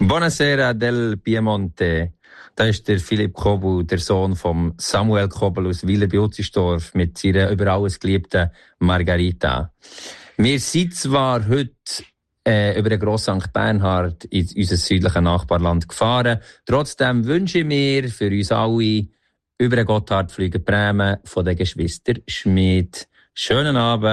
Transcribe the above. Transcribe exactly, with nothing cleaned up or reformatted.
Buonasera del Piemonte. Da ist der Philipp Kobel, der Sohn von Samuel Kobel aus Wieler bei Utzenstorf mit seiner über alles geliebten Margarita. Wir sind zwar heute äh, über den Gross Sankt Bernhard in unser südliches Nachbarland gefahren, trotzdem wünsche ich mir für uns alle über den Gotthard fliegen Bremen von den Geschwister Schmid. Schönen Abend.